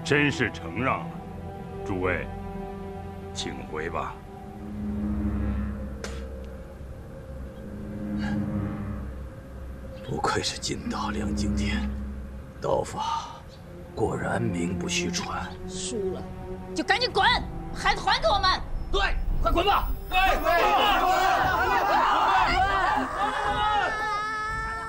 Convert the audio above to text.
真是承让了。诸位，请回吧。 不愧是金大梁景天，刀法果然名不虚传。 输了就赶紧滚，孩子还给我们。 对，快滚吧！ 对。